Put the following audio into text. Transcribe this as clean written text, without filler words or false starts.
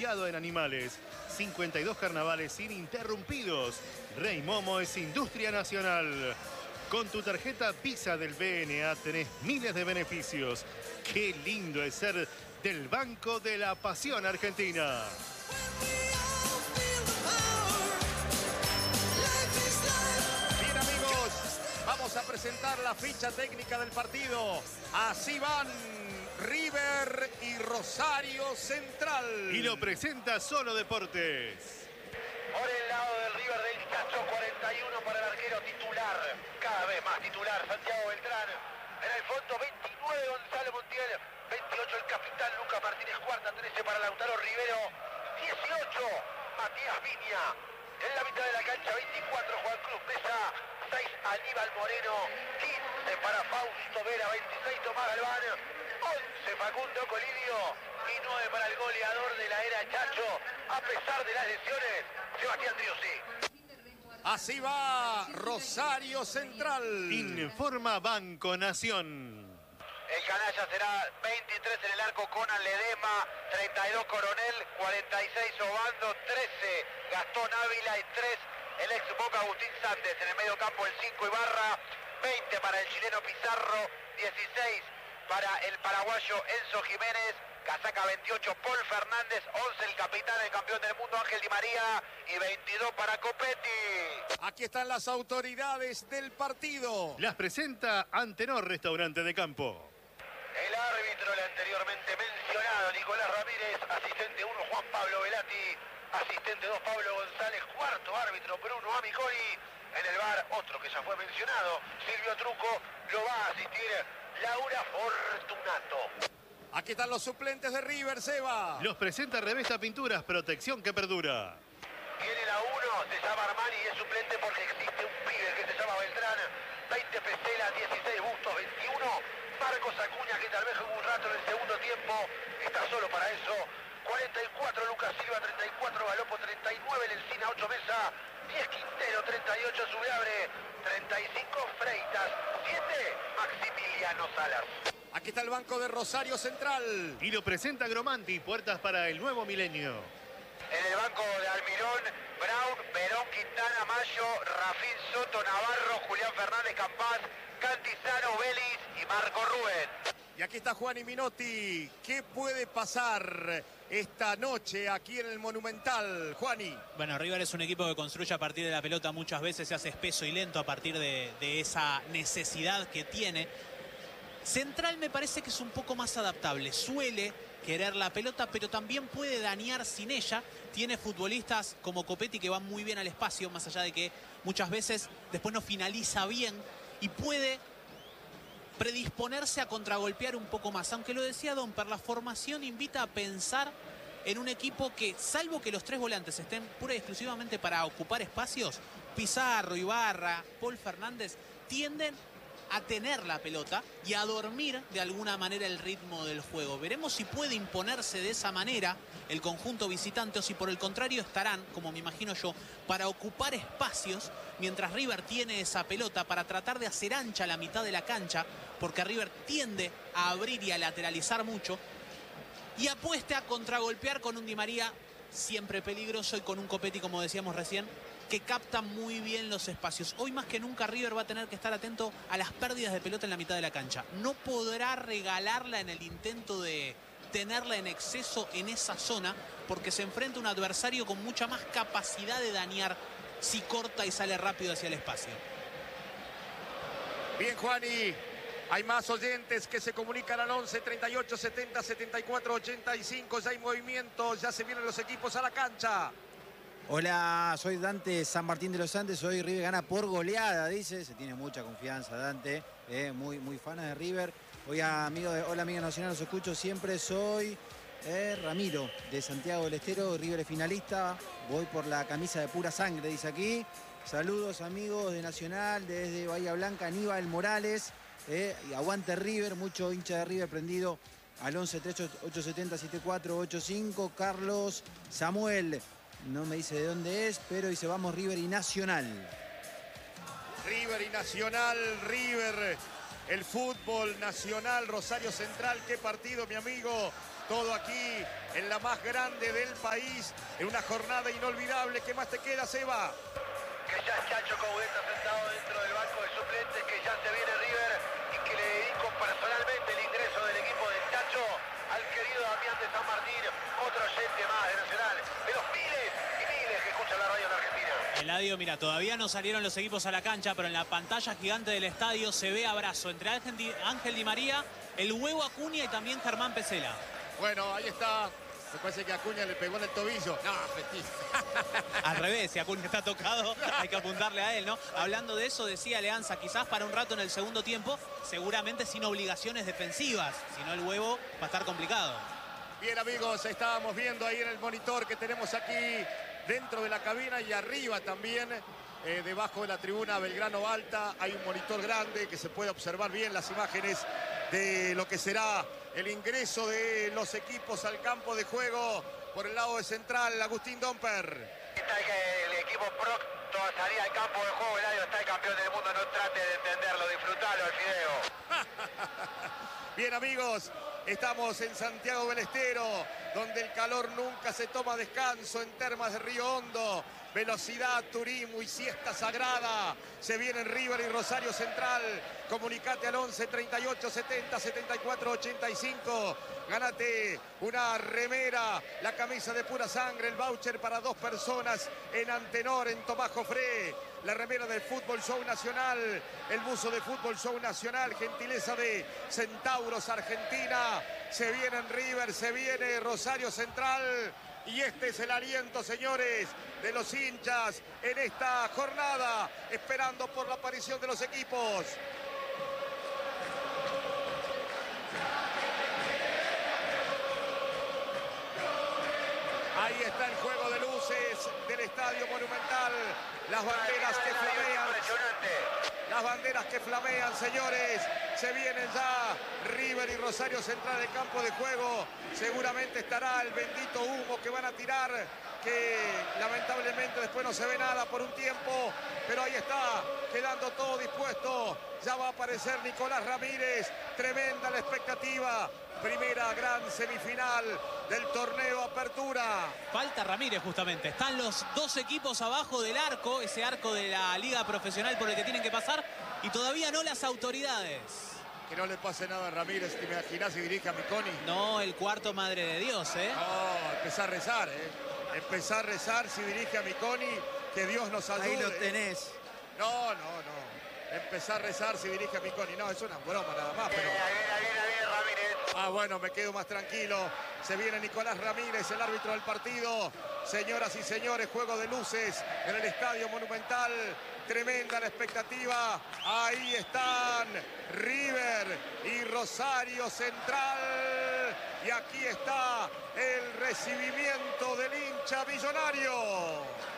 confiado en animales. 52 carnavales ininterrumpidos. Rey Momo es industria nacional. Con tu tarjeta Visa del BNA tenés miles de beneficios. Qué lindo es ser del Banco de la Pasión Argentina. Bien, amigos, vamos a presentar la ficha técnica del partido. Así van River y Rosario Central. Y lo presenta Solo Deportes. Por el lado del River del Chacho, 41 para el arquero titular. Cada vez más titular, Santiago Beltrán. En el fondo, 29 Gonzalo Montiel. 28 el capitán Lucas Martínez Cuarta. 13 para Lautaro Rivero. 18 Matías Viña. En la mitad de la cancha, 24 Juan Cruz Mesa. 6 Aníbal Moreno. 15 para Fausto Vera. 26 Tomás Galván. 11 Facundo Colidio. Y 9 para el goleador de la era Chacho. A pesar de las lesiones, Sebastián Driussi. Así va Rosario Central. Informa Banco Nación. El canalla será 23 en el arco Conan Ledesma, 32 Coronel, 46 Obando, 13 Gastón Ávila y 3 el ex Boca Agustín Sandes. En el medio campo el 5 Ibarra, 20 para el chileno Pizarro, 16 para el paraguayo Enzo Jiménez, casaca 28 Paul Fernández, 11 el capitán, el campeón del mundo Ángel Di María y 22 para Copetti. Aquí están las autoridades del partido. Las presenta Antenor Restaurante de Campo. El árbitro, el anteriormente mencionado, Nicolás Ramírez, asistente 1, Juan Pablo Velati, asistente 2, Pablo González, cuarto árbitro, Bruno Amicoli, en el bar, otro que ya fue mencionado, Silvio Truco, lo va a asistir Laura Fortunato. Aquí están los suplentes de River, Seba. Los presenta Revesta Pinturas, protección que perdura. Viene la 1, se llama Armani y es suplente porque existe un pibe que se llama Beltrán, 20 Pesela, 16 Bustos, 21. Marcos Acuña, que tal vez jugó un rato en el segundo tiempo, está solo para eso. 44 Lucas Silva, 34 Galopo, 39 Lencina, 8 Mesa, 10 Quintero, 38 Subeabre, 35 Freitas, 7 Maximiliano Salas. Aquí está el banco de Rosario Central. Y lo presenta Gromanti, puertas para el nuevo milenio. En el banco de Almirón, Brown, Verón, Quintana, Mayo, Rafín Soto, Navarro, Julián Fernández Campás, Cantizano, Vélez y Marco Rubén. Y aquí está Juan y Minotti. ¿Qué puede pasar esta noche aquí en el Monumental, Juani? Bueno, River es un equipo que construye a partir de la pelota muchas veces, se hace espeso y lento a partir de esa necesidad que tiene. Central me parece que es un poco más adaptable, suele querer la pelota, pero también puede dañar sin ella. Tiene futbolistas como Copetti que van muy bien al espacio, más allá de que muchas veces después no finaliza bien y puede predisponerse a contragolpear un poco más. Aunque lo decía Domper, la formación invita a pensar en un equipo que, salvo que los tres volantes estén pura y exclusivamente para ocupar espacios, Pizarro, Ibarra, Paul Fernández, tienden a tener la pelota y a dormir de alguna manera el ritmo del juego. Veremos si puede imponerse de esa manera el conjunto visitante o si por el contrario estarán, como me imagino yo, para ocupar espacios mientras River tiene esa pelota para tratar de hacer ancha la mitad de la cancha, porque River tiende a abrir y a lateralizar mucho y apueste a contragolpear con un Di María siempre peligroso y con un Copetti, como decíamos recién, que capta muy bien los espacios. Hoy más que nunca River va a tener que estar atento a las pérdidas de pelota en la mitad de la cancha. No podrá regalarla en el intento de tenerla en exceso en esa zona, porque se enfrenta a un adversario con mucha más capacidad de dañar si corta y sale rápido hacia el espacio. Bien, Juani. Hay más oyentes que se comunican al 11 38 70 74 85. Ya hay movimiento, ya se vienen los equipos a la cancha. Hola, soy Dante San Martín de los Andes. Hoy River gana por goleada, dice. Se tiene mucha confianza, Dante. Muy fana de River. Hola, amiga nacional, los escucho siempre. Soy Ramiro, de Santiago del Estero. River es finalista. Voy por la camisa de pura sangre, dice aquí. Saludos, amigos de Nacional, desde Bahía Blanca, Aníbal Morales. Y aguante River, mucho hincha de River prendido al 11 3870 7485. Carlos Samuel. No me dice de dónde es, pero dice vamos River y Nacional. River y Nacional, River, el fútbol nacional, Rosario Central, qué partido, mi amigo. Todo aquí en la más grande del país, en una jornada inolvidable. ¿Qué más te queda, Seba? Que ya Chacho Coudet sentado dentro del banco de suplentes, que ya se viene River y que le dedico personalmente el ingreso del equipo del Chacho al querido Damián de San Martín, otro oyente más de Nacional, de los miles y miles que escuchan la radio en Argentina. Eladio, mira, todavía no salieron los equipos a la cancha, pero en la pantalla gigante del estadio se ve abrazo entre Ángel Di María, el Huevo Acuña y también Germán Pesela. Bueno, ahí está. Me parece que Acuña le pegó en el tobillo. No, mentira. Al revés, si Acuña está tocado, hay que apuntarle a él, ¿no? Hablando de eso, decía Alianza, quizás para un rato en el segundo tiempo, seguramente sin obligaciones defensivas. Si no, el Huevo va a estar complicado. Bien, amigos, estábamos viendo ahí en el monitor que tenemos aquí dentro de la cabina y arriba también, debajo de la tribuna Belgrano Alta, hay un monitor grande que se puede observar bien las imágenes de lo que será el ingreso de los equipos al campo de juego por el lado de Central. Agustín Domper. Está el equipo pronto a salir al campo de juego. Eladio está el campeón del mundo, no trate de entenderlo, disfrutalo el fideo. Bien, amigos, estamos en Santiago del Estero, donde el calor nunca se toma descanso en Termas de Río Hondo. Velocidad, turismo y siesta sagrada. Se vienen River y Rosario Central. Comunicate al 11 38 70 74 85. Gánate una remera, la camisa de pura sangre, el voucher para 2 personas en Antenor, en Tomás Jofré. La remera del Fútbol Show Nacional, el buzo de Fútbol Show Nacional, gentileza de Centauros Argentina. Se viene River, se viene Rosario Central. Y este es el aliento, señores, de los hinchas en esta jornada, esperando por la aparición de los equipos. Ahí está el juego de luces del Estadio Monumental. Las banderas que flamean. Las banderas que flamean, señores. Se vienen ya River y Rosario Central del campo de juego. Seguramente estará el bendito humo que van a tirar, que lamentablemente después no se ve nada por un tiempo. Pero ahí está, quedando todo dispuesto. Ya va a aparecer Nicolás Ramírez. Tremenda la expectativa. Primera gran semifinal del torneo Apertura. Falta Ramírez justamente. Están los 2 equipos abajo del arco, ese arco de la liga profesional por el que tienen que pasar, y todavía no las autoridades. Que no le pase nada a Ramírez, ¿te imaginas si dirige a Miconi? No, el cuarto madre de Dios, ¿eh? No, empezar a rezar, ¿eh? Empezar a rezar si dirige a Miconi, que Dios nos ayude. Ahí lo tenés. No. Empezar a rezar si dirige a Miconi. No, es una broma nada más, pero... Viene Ramírez. Ah, bueno, me quedo más tranquilo. Se viene Nicolás Ramírez, el árbitro del partido. Señoras y señores, juego de luces en el Estadio Monumental. Tremenda la expectativa. Ahí están River y Rosario Central. Y aquí está el recibimiento del hincha millonario.